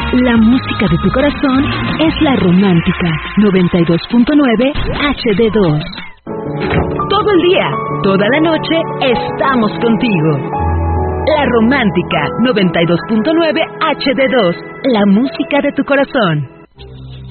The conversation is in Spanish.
La música de tu corazón es La Romántica 92.9 HD2. Todo el día, toda la noche, estamos contigo. La Romántica 92.9 HD2, la música de tu corazón.